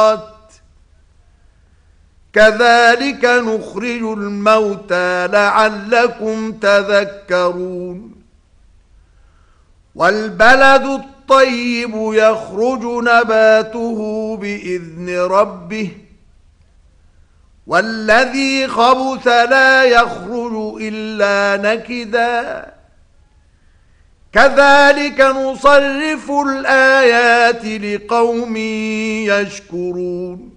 كذلك نخرج الموتى لعلكم تذكرون والبلد الطيب يخرج نباته بإذن ربه والذي خبث لا يخرج إلا نكدا كذلك نصرف الآيات لقوم يشكرون